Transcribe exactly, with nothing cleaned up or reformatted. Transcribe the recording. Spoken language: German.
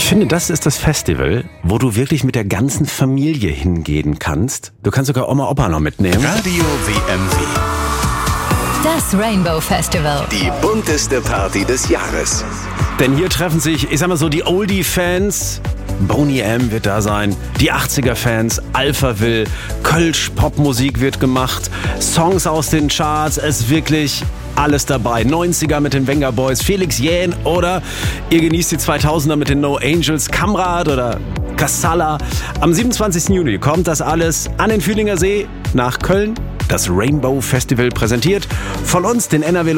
finde, das ist das Festival, wo du wirklich mit der ganzen Familie hingehen kannst. Du kannst sogar Oma, Opa noch mitnehmen. Radio W M W. Das Rainbow Festival. Die bunteste Party des Jahres. Denn hier treffen sich, ich sag mal so, die Oldie-Fans. Boney M wird da sein, die achtziger-Fans, Alphaville, Kölsch-Popmusik wird gemacht, Songs aus den Charts, es ist wirklich alles dabei. neunziger mit den Venga Boys, Felix Jähn oder ihr genießt die zweitausender mit den No Angels, Kamrat oder Kassala. Am siebenundzwanzigsten Juni kommt das alles an den Fühlinger See nach Köln. Das Rainbow Festival präsentiert von uns, den N R W